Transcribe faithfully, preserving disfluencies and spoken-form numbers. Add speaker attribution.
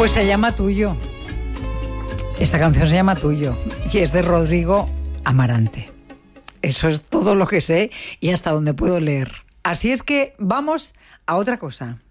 Speaker 1: Pues se llama Tuyo. Esta canción se llama Tuyo y es de Rodrigo Amarante. Eso es todo lo que sé y hasta donde puedo leer. Así es que vamos a otra cosa.